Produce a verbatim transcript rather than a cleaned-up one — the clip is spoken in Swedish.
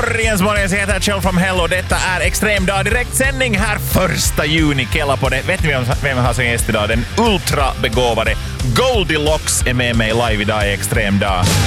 morgens, morgens, jag heter Kjell from Hell och detta är Extrem dag. Direktsändning här första juni, Kella på det. Vet ni vem, vem jag har som gäst idag? Den ultrabegåvade Goldilocks är med mig live idag i Extrem dag.